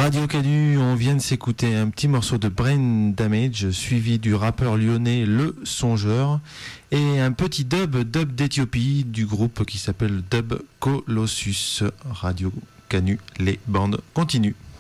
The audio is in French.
Radio Canu, on vient de s'écouter un petit morceau de Brain Damage, suivi du rappeur lyonnais Le Songeur, et un petit dub d'Éthiopie du groupe qui s'appelle Dub Colossus. Radio Canu, les bandes continuent.